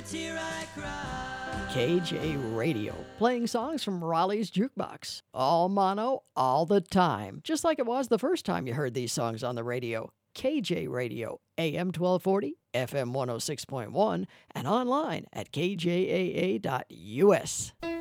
tear I cry. KJ Radio, playing songs from Raleigh's Jukebox. All mono, all the time. Just like it was the first time you heard these songs on the radio. KJ Radio, AM 1240, FM 106.1, and online at kjaa.us.